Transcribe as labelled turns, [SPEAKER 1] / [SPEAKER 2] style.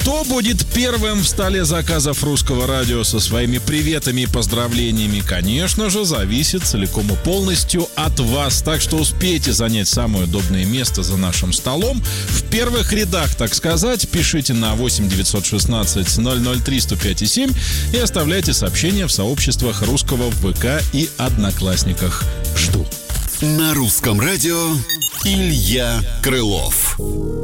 [SPEAKER 1] Кто будет первым в столе заказов Русского радио со своими приветами и поздравлениями, конечно же, зависит целиком и полностью от вас. Так что успейте занять самое удобное место за нашим столом. В первых рядах, так сказать, пишите на 8 916 003 105 и 7 и оставляйте сообщения в сообществах Русского в ВК и Одноклассниках. Жду.
[SPEAKER 2] На Русском радио Илья Крылов.